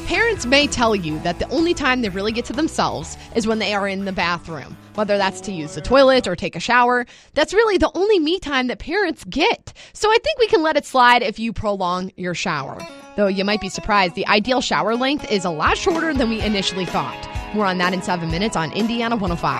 Parents may tell you that the only time they really get to themselves is when they are in the bathroom, whether that's to use the toilet or take a shower. That's really the only me time that parents get. So I think we can let it slide if you prolong your shower. Though you might be surprised, the ideal shower length is a lot shorter than we initially thought. More on that in 7 minutes on Indiana 105.